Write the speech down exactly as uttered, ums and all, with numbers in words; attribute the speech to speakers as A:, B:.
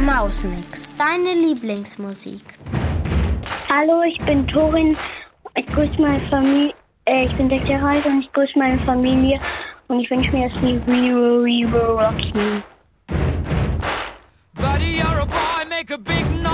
A: Mausmix, deine Lieblingsmusik.
B: Hallo, ich bin Torin. Ich grüße meine Familie. Äh, ich bin sechs Jahre alt und ich grüße meine Familie. Und ich wünsche mir das Lied We Will, We Will Rock You.
C: Buddy, you're a boy, make a big noise.